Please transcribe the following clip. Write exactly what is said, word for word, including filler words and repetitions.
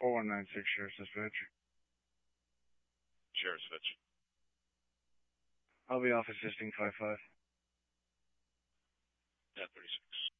four one nine six, Sheriff's Dispatch. Sheriff's Dispatch. I'll be off assisting five five. ten thirty-six.